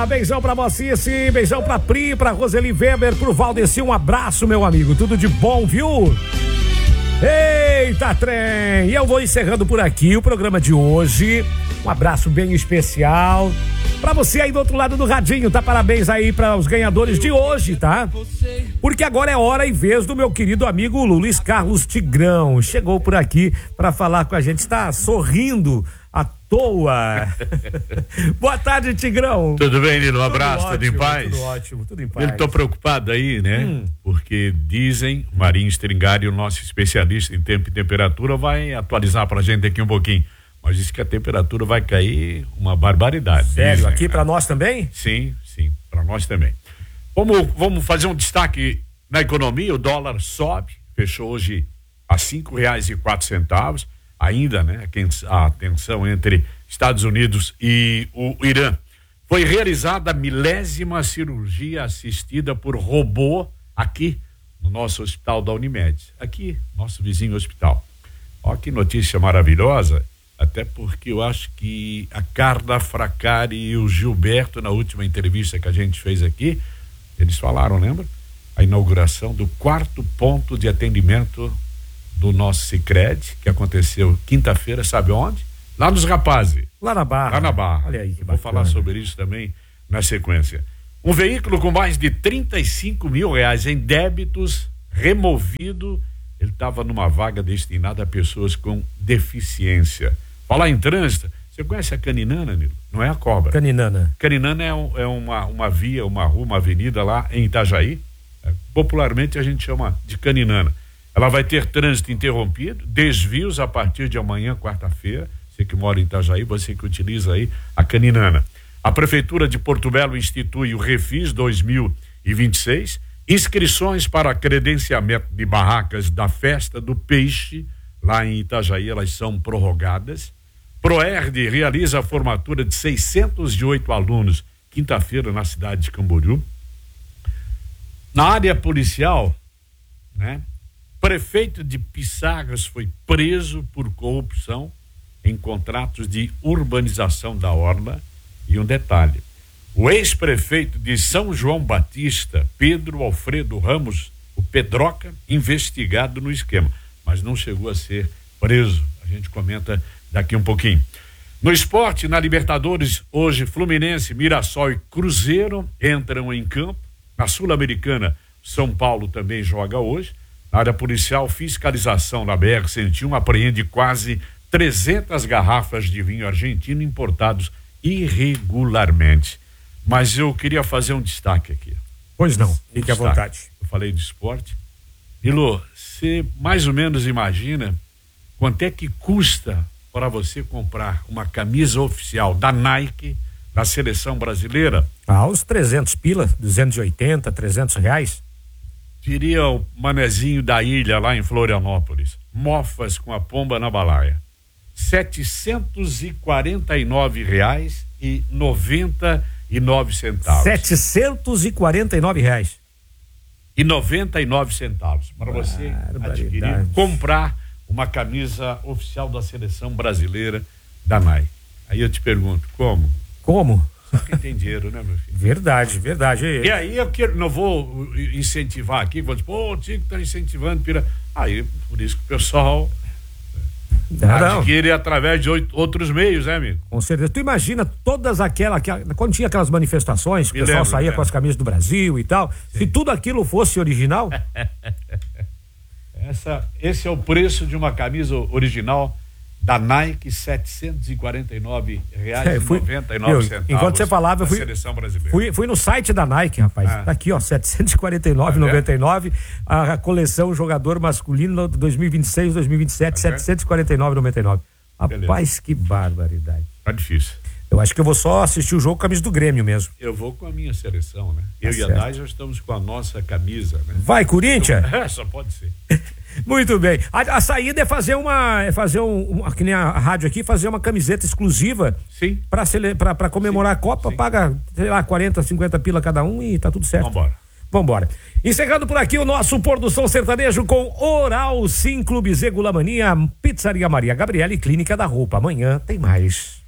Maravilha! Beijão pra você, sim. Beijão pra Pri, pra Roseli Weber, pro Valdeci. Um abraço, meu amigo. Tudo de bom, viu? Eita, trem! E eu vou encerrando por aqui o programa de hoje. Um abraço bem especial pra você aí do outro lado do radinho, tá? Parabéns aí para os ganhadores de hoje, tá? Porque agora é hora e vez do meu querido amigo Luiz Carlos Tigrão. Chegou por aqui pra falar com a gente, está sorrindo à toa. Boa tarde, Tigrão. Tudo bem, Nilo? Um abraço, tudo em paz? Tudo ótimo, tudo em paz. Eu tô preocupado aí, né? Porque dizem, Marinho Stringari, o nosso especialista em tempo e temperatura, vai atualizar pra gente aqui um pouquinho. Mas diz que a temperatura vai cair uma barbaridade. Sério? Dizem, aqui né? Pra nós também? Sim, pra nós também. Vamos fazer um destaque na economia. O dólar sobe, fechou hoje a R$5,04. Ainda, né? A tensão entre Estados Unidos e o Irã. Foi realizada a 1000ª cirurgia assistida por robô aqui no nosso hospital da Unimed. Aqui, nosso vizinho hospital. Ó, que notícia maravilhosa. Até porque eu acho que a Carla Fracari e o Gilberto, na última entrevista que a gente fez aqui, eles falaram, lembra? A inauguração do 4º ponto de atendimento do nosso Sicredi, que aconteceu quinta-feira, sabe onde? Lá nos Rapazes. Lá na Barra. Lá na Barra. Olha aí que Vou falar sobre isso também na sequência. Um veículo com mais de R$35 mil em débitos removido. Ele estava numa vaga destinada a pessoas com deficiência. Falar em trânsito, você conhece a Caninana, Nilo? Não é a Cobra. Caninana. Caninana é uma via, uma rua, uma avenida lá em Itajaí. Popularmente a gente chama de Caninana. Ela vai ter trânsito interrompido, desvios a partir de amanhã, quarta-feira. Você que mora em Itajaí, você que utiliza aí a Caninana. A Prefeitura de Porto Belo institui o Refis 2026. Inscrições para credenciamento de barracas da Festa do Peixe, lá em Itajaí, elas são prorrogadas. Proerd realiza a formatura de 608 alunos, quinta-feira, na cidade de Camboriú. Na área policial, né? Prefeito de Pissarras foi preso por corrupção em contratos de urbanização da orla. E um detalhe: o ex-prefeito de São João Batista, Pedro Alfredo Ramos, o Pedroca, investigado no esquema, mas não chegou a ser preso. A gente comenta daqui um pouquinho. No esporte, na Libertadores, hoje Fluminense, Mirassol e Cruzeiro entram em campo. Na Sul-Americana, São Paulo também joga hoje. Na área policial, fiscalização na BR-101 apreende quase 300 garrafas de vinho argentino importados irregularmente. Mas eu queria fazer um destaque aqui. Pois não, fique à vontade. Eu falei de esporte. Nilo, você mais ou menos imagina quanto é que custa para você comprar uma camisa oficial da Nike, da seleção brasileira? Uns 300 pila, 280, R$300. Diria o manezinho da ilha lá em Florianópolis. Mofas com a pomba na balaia. R$749,99. R$749,99 para você adquirir, comprar uma camisa oficial da seleção brasileira da Nike. Aí eu te pergunto, como? Só quem tem dinheiro, né, meu filho? Verdade. E aí não vou incentivar aqui, vou dizer, o Tico tá incentivando, aí por isso que o pessoal adquire através de outros meios, né, amigo? Com certeza. Tu imagina todas quando tinha aquelas manifestações, que o pessoal saía com as camisas do Brasil e tal, se tudo aquilo fosse original? Esse é o preço de uma camisa original da Nike, R$749,99. Enquanto você falava, eu fui, seleção brasileira. Fui no site da Nike, rapaz. Tá aqui, ó, R$749,99. A coleção jogador masculino 2026-2027, R$749,99. Rapaz, que barbaridade. Tá difícil. Eu acho que eu vou só assistir o jogo com a camisa do Grêmio mesmo. Eu vou com a minha seleção, né? Eu e a Dai já estamos com a nossa camisa, né? Vai, Corinthians? Só pode ser. Muito bem. A saída é fazer que nem a rádio aqui, fazer uma camiseta exclusiva. Sim. Pra comemorar a Copa, sim. Paga, sei lá, 40, 50 pila cada um e tá tudo certo. Vambora. Encerrando por aqui o nosso Pôr do Sol Sertanejo com Oral Sim Clube Zegula Mania, Pizzaria Maria Gabriela e Clínica da Roupa. Amanhã tem mais.